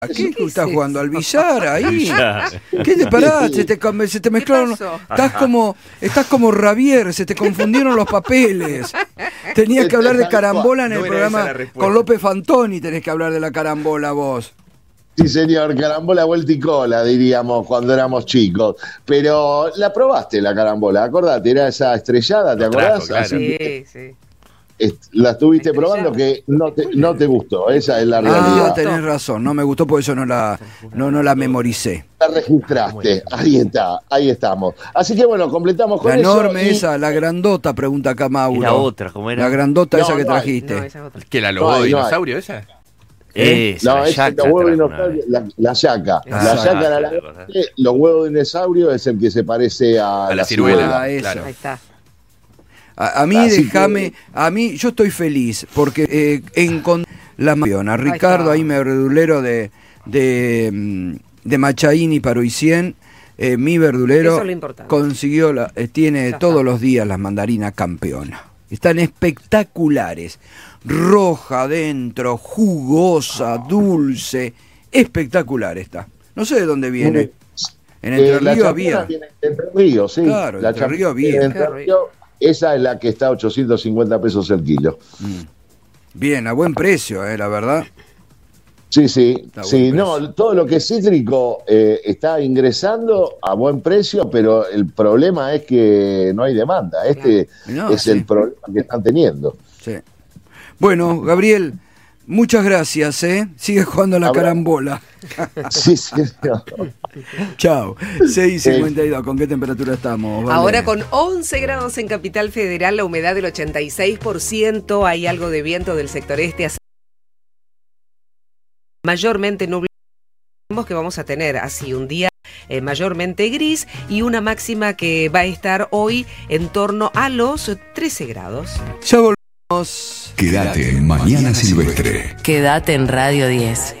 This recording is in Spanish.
¿Qué estás jugando al billar ahí? ¿Qué te parás? Se te mezclaron. Estás como Ravier, se te confundieron los papeles. Tenías que hablar de carambola en el programa con López Fantoni, tenés que hablar de la carambola vos. Sí, señor, carambola vuelta y cola, diríamos, cuando éramos chicos. Pero la probaste, la carambola, acordate, era esa estrellada, ¿te acordás? Claro. Sí. La estuviste probando que no te gustó, esa es la realidad. Tenés razón, no me gustó porque yo no la memoricé. La registraste, ahí estamos. Así que bueno, completamos con la eso. Enorme esa, la grandota, pregunta acá Mauro. ¿Y la otra, cómo era? La grandota esa que trajiste. ¿Qué, la lobo de dinosaurio esa? No, es los huevos de dinosaurio, la yaca. La yaca era la grande, los huevos de dinosaurio es el que se parece a la ciruela. Claro. Ahí está. A mí yo estoy feliz porque encontré la mansión a Ricardo ahí verdulero de Machaín y Paroicien, mi verdulero consiguió tiene todos los días las mandarinas campeona. Están espectaculares, roja adentro, jugosa, dulce, espectacular está. No sé de dónde viene. En Entre Ríos había. Entre Ríos, sí. Claro, Entre Ríos había. Esa es la que está a 850 pesos el kilo. Bien, a buen precio, la verdad. Sí. No, todo lo que es cítrico está ingresando a buen precio, pero el problema es que no hay demanda. El problema que están teniendo. Sí. Bueno, Gabriel, muchas gracias, Sigue jugando la carambola. Sí. Chao. 6:52. ¿Con qué temperatura estamos? Vale. Ahora con 11 grados en Capital Federal, la humedad del 86%, hay algo de viento del sector este. Mayormente nublado, que vamos a tener así un día mayormente gris y una máxima que va a estar hoy en torno a los 13 grados. Ya volvemos. Quédate en Mañana Silvestre. Quédate en Radio 10.